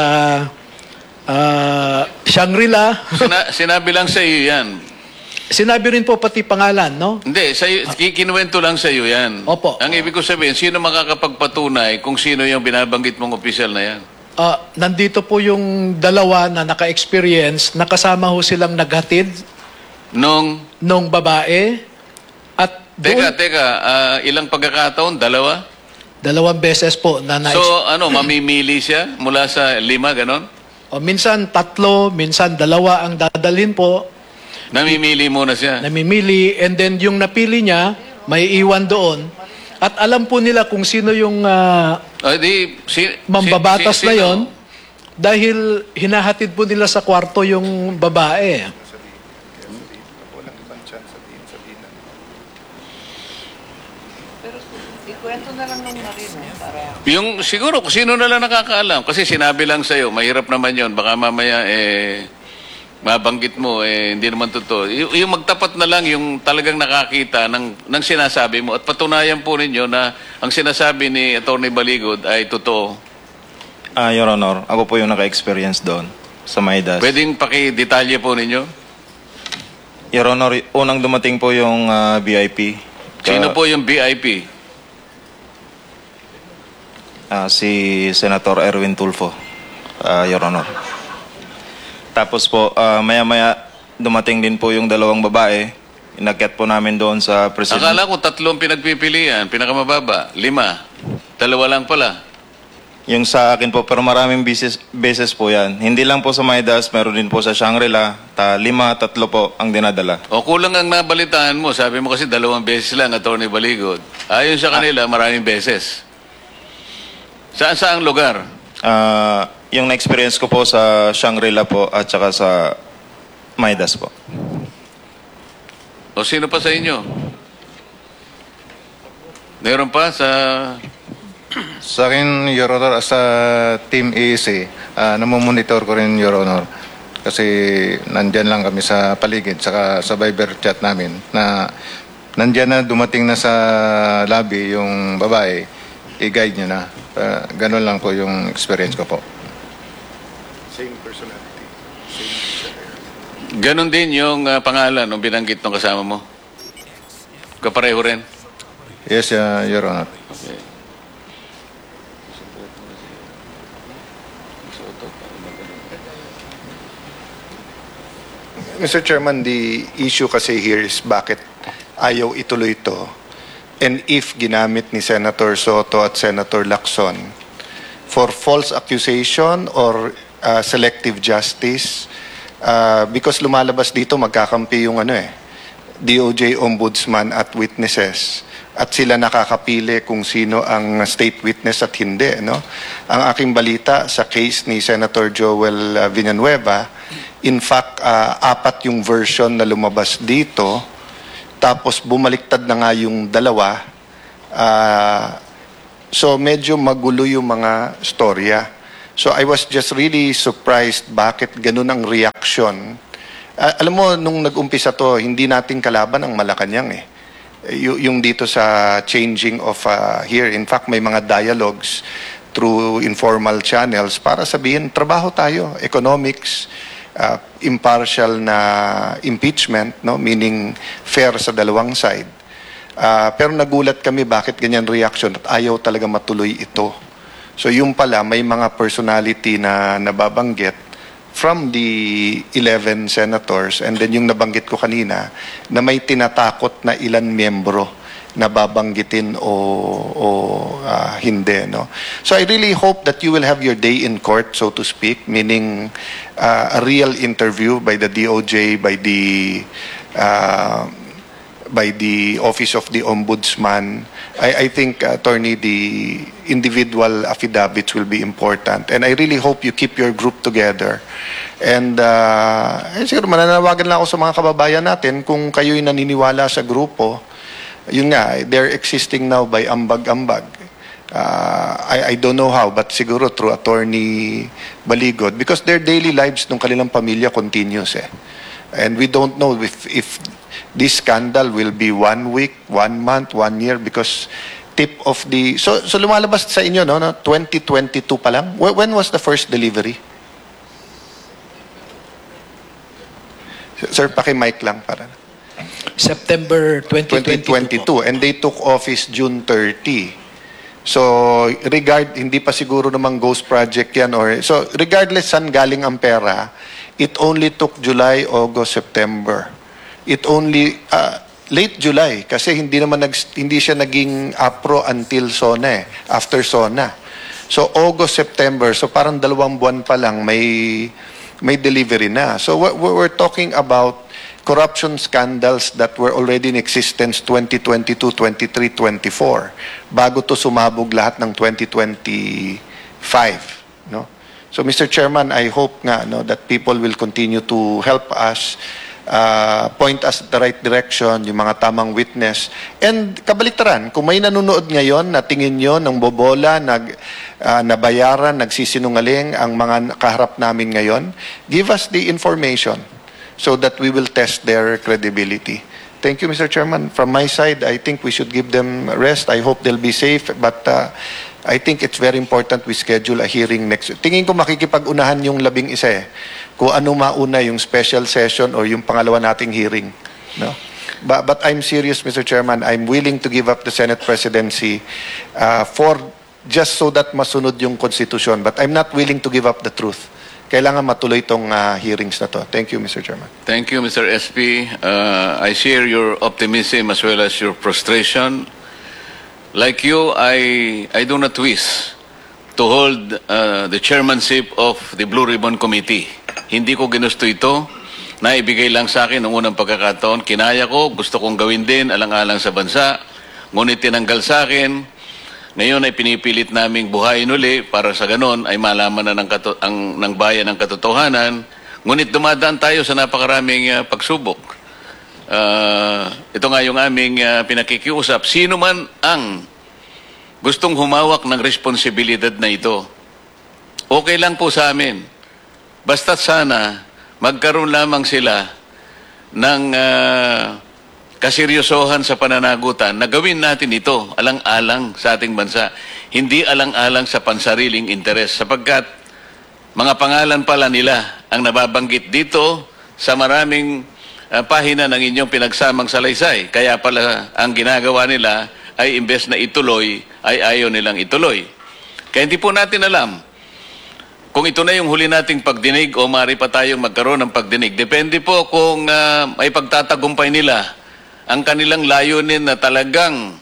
uh, Shangri-La. Sina- sinabi lang sa iyo yan. Sinabi rin po pati pangalan, no? Hindi, sa iyo, kikinuwento lang sa iyo yan. Opo. Ang ibig ko sabihin, sino makakapagpatunay kung sino yung binabanggit mong opisyal na yan? Ah, nandito po yung dalawa na naka-experience, nakasama ho silang naghatid Nung, nung babae at teka, doon, teka, ah, ilang pagkakataon? Dalawa? dalawang beses po na na So, ano, mamimili siya mula sa lima, ganon? o minsan tatlo, minsan dalawa ang dadalhin po, Namimili muna siya. namimili, and then yung napili niya, may iwan doon. At alam po nila kung sino yung ah, O, di, si, mambabatas si- si- na sino? yon dahil hinahatid po nila sa kwarto yung babae. Ikwento na lang ng Marino para... Yung, siguro, kung sino na lang nakakaalam. Kasi sinabi lang sa'yo, mahirap naman yon. Baka mamaya, eh, mabanggit mo, eh, hindi naman totoo. Y- yung magtapat na lang yung talagang nakakita ng, ng sinasabi mo at patunayan po ninyo na ang sinasabi ni Atty. Baligod ay totoo. Ah, Your Honor, ako po yung naka-experience doon sa Maidas. Pwedeng pakidetalye po ninyo? Your Honor, unang dumating po yung ah, V I P. Sino Ka- po yung V I P? Ah, si Senator Erwin Tulfo, ah, Your Honor. Tapos po, ah, maya-maya dumating din po yung dalawang babae. Inakyat po namin doon sa president. Akala ko tatlong pinagpipilian, pinakamababa, lima. Dalawa lang pala. Yung sa akin po, pero maraming beses, beses po yan. Hindi lang po sa Maidas, meron din po sa Shangri-La. Ta, lima, tatlo po ang dinadala. O kulang ang nabalitaan mo. Sabi mo kasi dalawang beses lang, Atty. Baligod. Ayon sa kanila, maraming beses. Saan saang lugar? Ah, yung na-experience ko po sa Shangri-La po at saka sa Maidas po. O sino pa sa inyo? Meron pa sa... Sa akin, Your Honor, as a Team E S A, uh, namomonitor ko rin, Your Honor. Kasi nandyan lang kami sa paligid, saka sa Viber chat namin, na nandyan na, dumating na sa lobby yung babae, i-guide nyo na. Uh, ganun lang po yung experience ko po. Same personality. Ganon din yung uh, pangalan ng binanggit ng kasama mo? Kapareho rin? Yes, uh, Your Honor. Okay. Mister Chairman, the issue kasi here is bakit ayaw ituloy ito. And if ginamit ni Senator Soto at Senator Lacson for false accusation or uh, selective justice, uh, because lumalabas dito magkakampi yung ano eh, D O J Ombudsman at witnesses. At sila nakakapili kung sino ang state witness at hindi. No? Ang aking balita sa case ni Senator Joel uh, Villanueva, in fact, uh, apat yung version na lumabas dito, tapos bumaliktad na nga yung dalawa. Uh, so medyo magulo yung mga storya. So I was just really surprised bakit ganun ang reaction. Uh, alam mo, nung nag-umpisa to, hindi natin kalaban ang Malacanang eh. Y- yung dito sa changing of uh, here. In fact, may mga dialogues through informal channels para sabihin, trabaho tayo, economics, uh, impartial na impeachment, no? Meaning fair sa dalawang side. Uh, pero nagulat kami bakit ganyan reaction at ayaw talaga matuloy ito. So yung pala, may mga personality na nababanggit from the eleven senators and then yung nabanggit ko kanina na may tinatakot na ilan miyembro na babanggitin o, o uh, hindi. No? So I really hope that you will have your day in court, so to speak, meaning uh, a real interview by the D O J, by the uh, by the Office of the Ombudsman. I, I think, uh, Attorney, the individual affidavits will be important. And I really hope you keep your group together. And uh, eh, siguro mananawagan lang ako sa mga kababayan natin kung kayo'y naniniwala sa grupo. Yun nga, they're existing now by ambag-ambag. Uh, I, I don't know how, but siguro through Attorney Baligod, because their daily lives ng kanilang pamilya continues eh. And we don't know if, if this scandal will be one week, one month, one year, because tip of the... So, so lumalabas sa inyo, no, no? twenty twenty-two pa lang? When, when was the first delivery? Sir, paki-mic lang para... September twenty twenty-two. twenty twenty-two, and they took office June thirtieth. So, regard, hindi pa siguro namang ghost project yan. Or, so, regardless saan galing ang pera, it only took July, August, September. It only, uh, late July, kasi hindi naman nag, hindi siya naging APRO until SONA eh, after SONA. So, August, September, so parang dalawang buwan pa lang may, may delivery na. So, we're, we're talking about corruption scandals that were already in existence twenty twenty-two, twenty-three, twenty-four bago to sumabog lahat ng twenty twenty-five, no? So Mister Chairman, I hope nga no that people will continue to help us uh, point us at the right direction, yung mga tamang witness. And kabaliktaran, kung may nanonood ngayon na tingin nyo ng bobola, nag, uh, nabayaran, nagsisinungaling ang mga kaharap namin ngayon, give us the information so that we will test their credibility. Thank you, Mister Chairman. From my side, I think we should give them rest. I hope they'll be safe. But uh, I think it's very important we schedule a hearing next week. Tingin ko makikipag-unahan yung labing isa eh. Kung ano mauna yung special session or yung pangalawa nating hearing. No? But, but I'm serious, Mister Chairman. I'm willing to give up the Senate presidency uh, for just so that masunod yung konstitusyon. But I'm not willing to give up the truth. Kailangan matuloy itong uh, hearings na to. Thank you, Mister Chairman. Thank you, Mister S P. Uh, I share your optimism as well as your frustration. Like you, I, I do not wish to hold uh, the chairmanship of the Blue Ribbon Committee. Hindi ko ginusto ito. Naibigay lang sa akin noong unang pagkakataon. Kinaya ko, gusto kong gawin din, alang-alang sa bansa. Ngunit tinanggal sa akin. Ngayon ay pinipilit naming buhayin uli para sa ganon ay malaman na ng, kato- ang, ng bayan ang katotohanan. Ngunit dumadaan tayo sa napakaraming uh, pagsubok. Uh, ito nga yung aming uh, pinakikiusap. Sino man ang gustong humawak ng responsibilidad na ito, okay lang po sa amin. Basta't sana magkaroon lamang sila ng uh, kaseryosohan sa pananagutan na gawin natin ito alang-alang sa ating bansa. Hindi alang-alang sa pansariling interes sapagkat mga pangalan pala nila ang nababanggit dito sa maraming uh, pahina ng inyong pinagsamang salaysay. Kaya pala ang ginagawa nila ay imbes na ituloy, ay ayaw nilang ituloy. Kaya hindi po natin alam kung ito na yung huli nating pagdinig o maaari pa tayong magkaroon ng pagdinig. Depende po kung uh, may pagtatagumpay nila ang kanilang layunin na talagang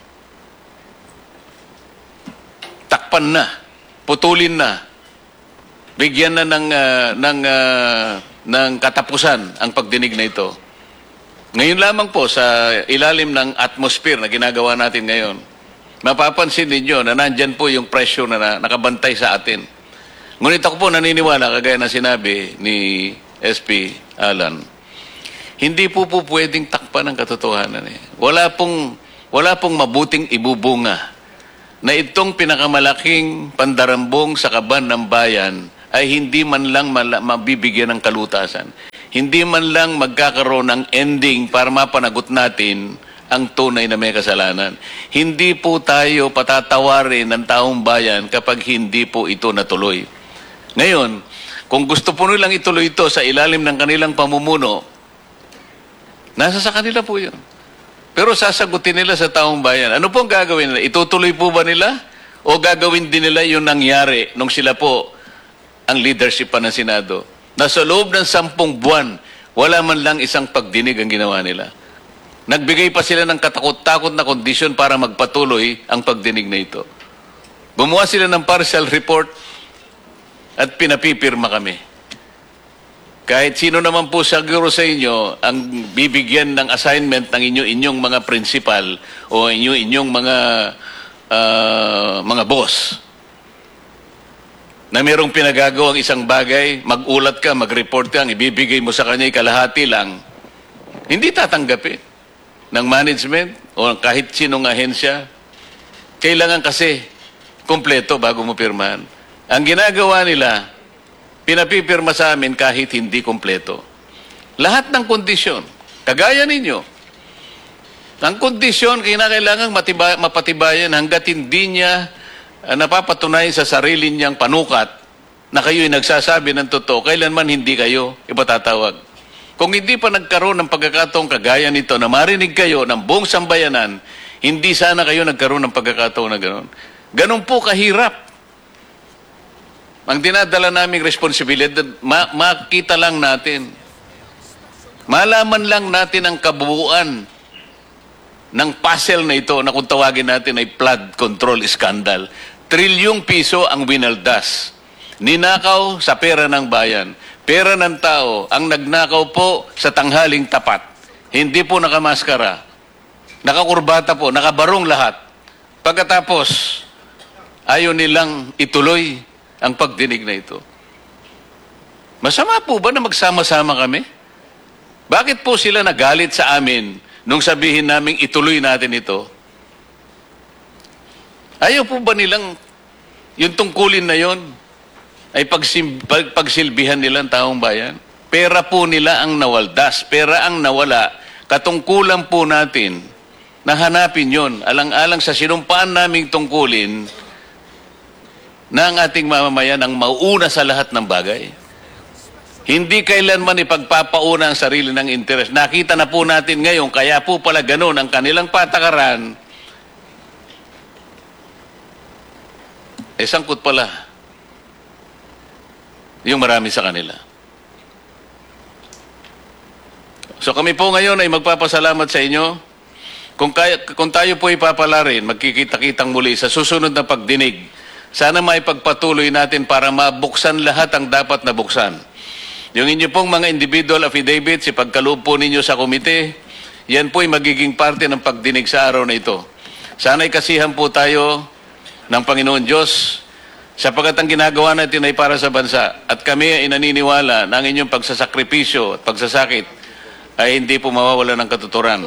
takpan na, putulin na, bigyan na ng, uh, ng, uh, ng katapusan ang pagdinig na ito. Ngayon lamang po sa ilalim ng atmosphere na ginagawa natin ngayon, mapapansin ninyo na nandyan po yung pressure na, na nakabantay sa atin. Ngunit ako po naniniwala, kagaya na sinabi ni S P Alan, hindi po po pwedeng takpan ang katotohanan eh. Wala pong, wala pong mabuting ibubunga na itong pinakamalaking pandarambong sa kaban ng bayan ay hindi man lang mala- mabibigyan ng kalutasan. Hindi man lang magkakaroon ng ending para mapanagot natin ang tunay na may kasalanan. Hindi po tayo patatawarin ng taong bayan kapag hindi po ito natuloy. Ngayon, kung gusto po nilang ituloy ito sa ilalim ng kanilang pamumuno, nasa sa kanila po yun. Pero sasagutin nila sa taong bayan. Ano pong gagawin nila? Itutuloy po ba nila? O gagawin din nila yung nangyari nung sila po ang leadership pa ng Senado? Na sa loob ng sampung buwan, wala man lang isang pagdinig ang ginawa nila. Nagbigay pa sila ng katakot-takot na kondisyon para magpatuloy ang pagdinig na ito. Gumawa sila ng partial report at pinapipirma kami. Kahit sino naman po siguro sa inyo ang bibigyan ng assignment ng inyo, inyong mga principal o inyo, inyong mga uh, mga boss na mayroong pinagagawang isang bagay, magulat ka, mag-report ka, ang ibibigay mo sa kanya kalahati lang, hindi tatanggapin ng management o kahit sinong ahensya. Kailangan kasi kompleto bago mo pirmahan. Ang ginagawa nila, pinapipirma sa amin kahit hindi kompleto. Lahat ng kondisyon, kagaya ninyo, ang kondisyon kinakailangan matiba, mapatibayan hanggat hindi niya uh, napapatunayan sa sarili niyang panukat na kayo'y nagsasabi ng totoo, kailanman hindi kayo ipatatawag. Kung hindi pa nagkaroon ng pagkakataong kagaya nito na marinig kayo ng buong sambayanan, hindi sana kayo nagkaroon ng pagkakataon na gano'n. Ganon po kahirap. Ang dinadala naming responsibilidad, ma- makita lang natin, malaman lang natin ang kabuuan ng puzzle na ito na kung tawagin natin ay flood control scandal. Trilyong piso ang winaldas. Ninakaw sa pera ng bayan. Pera ng tao ang nagnakaw po sa tanghaling tapat. Hindi po nakamaskara. Nakakurbata po, nakabarong lahat. Pagkatapos, ayaw nilang ituloy ang pagdinig na ito. Masama po ba na magsama-sama kami? Bakit po sila nagalit sa amin nung sabihin namin ituloy natin ito? Ayaw po ba nilang yung tungkulin na yon ay pagsim, pag, pagsilbihan nilang taong bayan? Pera po nila ang nawaldas, pera ang nawala. Katungkulan po natin na hanapin yon, alang-alang sa sinumpaan naming tungkulin na ang ating mamamayan ang mauuna sa lahat ng bagay. Hindi kailanman ipagpapauna ang sarili ng interes. Nakita na po natin ngayon, kaya po pala ganun ang kanilang patakaran. Eh, sangkot pala yung marami sa kanila. So kami po ngayon ay magpapasalamat sa inyo. Kung, kaya, kung tayo po ipapala rin, magkikita-kitang muli sa susunod na pagdinig, sana maipagpatuloy natin para mabuksan lahat ang dapat na buksan. Yung inyo pong mga individual affidavits, ipagkaloob po ninyo sa komite, yan po ay magiging parte ng pagdinig sa araw na ito. Sana'y kasihan po tayo ng Panginoon Diyos sapagkat ang ginagawa natin ay para sa bansa. At kami ay naniniwala na ang inyong pagsasakripisyo at pagsasakit ay hindi po mawawala ng katuturan.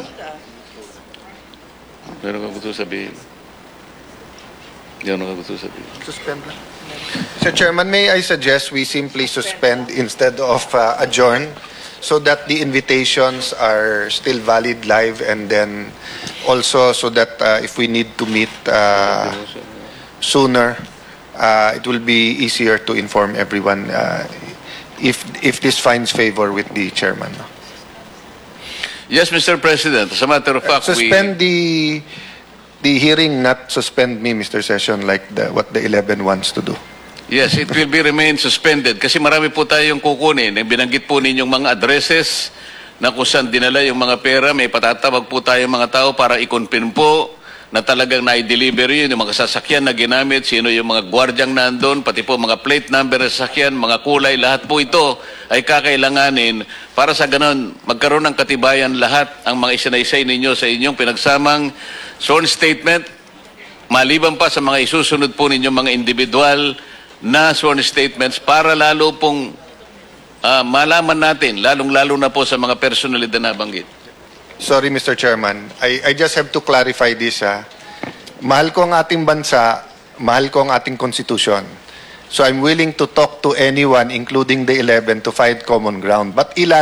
Pero kung gusto sabihin, yan ang gusto sabihin. Suspend lang. Mister Chairman, may I suggest we simply suspend instead of uh, adjourn so that the invitations are still valid live, and then also so that uh, if we need to meet uh, sooner, uh, it will be easier to inform everyone uh, if if this finds favor with the chairman. Yes, Mister President. As a matter of fact, Suspend we... the the hearing, not suspend me, Mister Session, like the, what the eleven wants to do. Yes, it will be remain suspended kasi marami po tayong kukunin. Binanggit po ninyong mga addresses na kung saan dinala yung mga pera, may patatawag po tayong mga tao para i-confirm po na talagang na-deliver yun, yung mga sasakyan na ginamit, sino yung mga gwardyang nandun, pati po mga plate number ng sasakyan, mga kulay, lahat po ito ay kakailanganin para sa ganon magkaroon ng katibayan lahat ang mga isinaysay ninyo sa inyong pinagsamang sworn statement, maliban pa sa mga isusunod po ninyong mga individual na sworn statements para lalo pong uh, malaman natin, lalong-lalo na po sa mga personalidad na nabanggit. Sorry, Mister Chairman. I, I just have to clarify this. Uh, mahal ko ang ating bansa, mahal ko ang ating konstitusyon. So I'm willing to talk to anyone, including the eleven, to find common ground. But ila